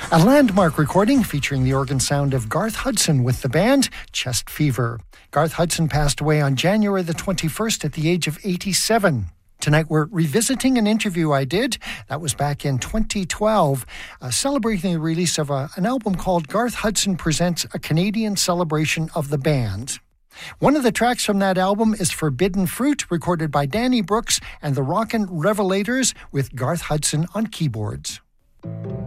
A landmark recording featuring the organ sound of Garth Hudson with the band Chest Fever. Garth Hudson passed away on January the 21st at the age of 87. Tonight we're revisiting an interview I did, that was back in 2012, celebrating the release of an album called Garth Hudson Presents a Canadian Celebration of the Band. One of the tracks from that album is Forbidden Fruit, recorded by Danny Brooks and the Rockin' Revelators with Garth Hudson on keyboards.